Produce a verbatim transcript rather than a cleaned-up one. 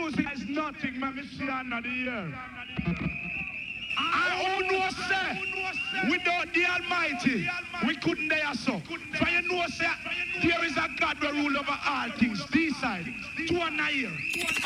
music is nothing, man. Me see another year. I all know, say, without the Almighty, we couldn't dare so. For you know, say, there is a God who rule over all things. This side, two and a year.